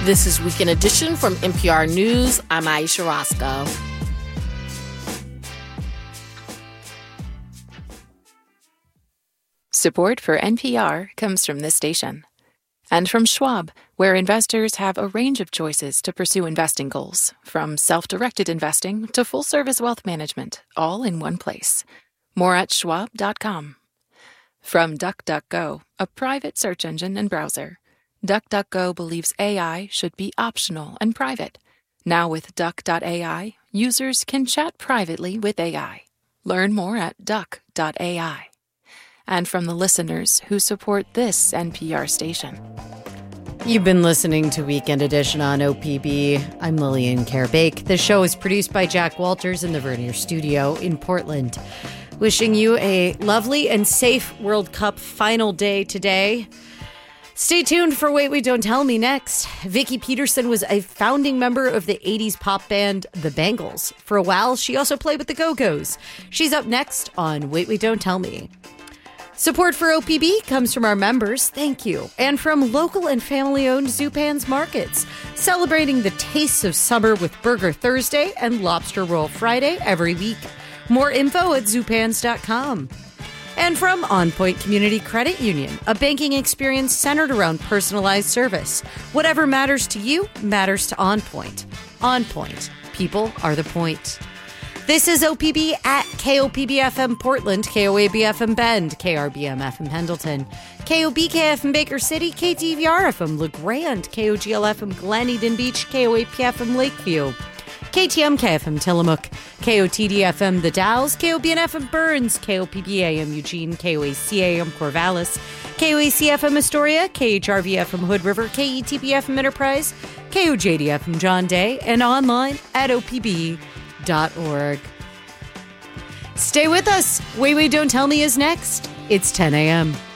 This is Weekend Edition from NPR News. I'm Aisha Roscoe. Support for NPR comes from this station. And from Schwab, where investors have a range of choices to pursue investing goals, from self-directed investing to full-service wealth management, all in one place. More at schwab.com. From DuckDuckGo, a private search engine and browser. DuckDuckGo believes AI should be optional and private. Now with Duck.ai, users can chat privately with AI. Learn more at Duck.ai. And from the listeners who support this NPR station. You've been listening to Weekend Edition on OPB. I'm Lillian Karabake. The show is produced by Jack Walters in the Vernier Studio in Portland. Wishing you a lovely and safe World Cup final day today. Stay tuned for Wait, Wait, Don't Tell Me next. Vicki Peterson was a founding member of the 80s pop band The Bangles. For a while, she also played with the Go-Go's. She's up next on Wait, Wait, Don't Tell Me. Support for OPB comes from our members, thank you, and from local and family-owned Zupan's Markets, celebrating the tastes of summer with Burger Thursday and Lobster Roll Friday every week. More info at zupans.com. And from On Point Community Credit Union, a banking experience centered around personalized service. Whatever matters to you matters to On Point. On Point. People are the point. This is OPB at KOPB-FM Portland, KOAB-FM Bend, KRBM-FM Pendleton, KOBK-FM Baker City, KTVR-FM LeGrand, KOGL-FM Glen Eden Beach, KOAP-FM Lakeview, KTMK-FM Tillamook, KOTD-FM The Dalles, KOBN-FM Burns, KOPB-AM Eugene, KOAC-AM Corvallis, KOAC-FM Astoria, KHRV-FM Hood River, KETB-FM Enterprise, KOJD-FM John Day, and online at OPB.org. Stay with us. Wait, Wait, Don't Tell Me is next. It's 10 a.m.